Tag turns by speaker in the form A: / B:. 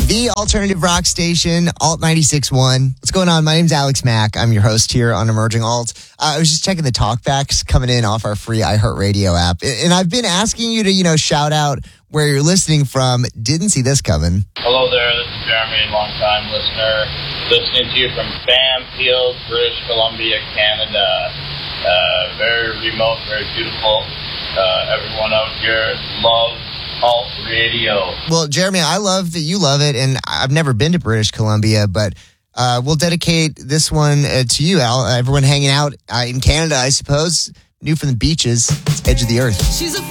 A: The alternative rock station, Alt 96.1. What's going on? My name's Alex Mack. I'm your host here on Emerging Alt. I was just checking the talkbacks coming in off our free iHeartRadio app. And I've been asking you to, shout out where you're listening from. Didn't see this coming.
B: Hello there, this is Jeremy, long-time listener. Listening to you from Bamfield, British Columbia, Canada. Very remote, very beautiful. Everyone out here loves Alt Radio.
A: Well, Jeremy, I love that you love it, and I've never been to British Columbia, but we'll dedicate this one to you, Al. Everyone hanging out in Canada, I suppose, new from the beaches, edge of the earth.